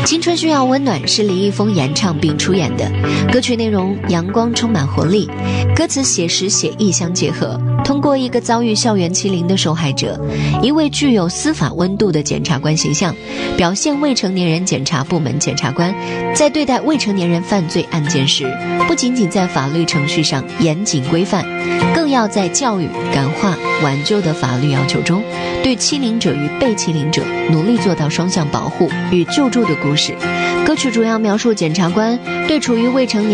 青春需要温暖是李易峰演唱并出演的，歌曲内容阳光充满活力，歌词写实写意相结合，通过一个遭遇校园欺凌的受害者，一位具有司法温度的检察官形象，表现未成年人检察部门检察官在对待未成年人犯罪案件时，不仅仅在法律程序上严谨规范，更要在教育、感化、挽救的法律要求中，对欺凌者与被欺凌者努力做到双向保护与救助的故事。歌曲主要描述检察官对处于未成年